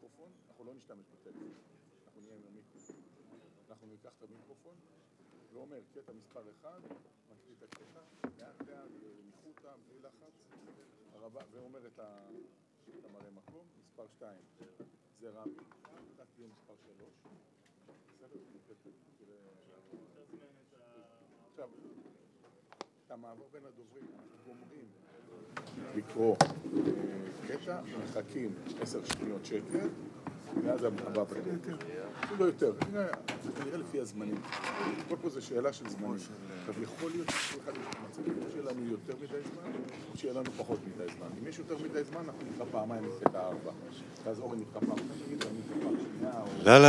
המיקרופון, אנחנו לא נשתמש בטלפון, אנחנו נהיה עם המיקרופון. אנחנו ניקח את המיקרופון, ואומר, קטע מספר 1, מקריא את הקטע, לאט לאט, ניחותא, בלי לחץ, ואומר את המראה מקום, מספר 2, זה רמי, אתה תהיה מספר 3, בסדר? עכשיו, את המעבר בין הדוברים, אנחנו גומרים לקרוא קטע, מחכים 10 שניות שקט, ואז הבא יותר, אפילו יותר, נראה לפי הזמנים. כל פה זה שאלה של זמנים. עכשיו יכול להיות שכל אחד מצבים, או שיהיה לנו יותר מדי זמן, או שיהיה לנו פחות מדי זמן. אם יש יותר מדי זמן, אנחנו נקרא פעמיים את קטע 4. ואז אורן נקרא פעם שנייה, או...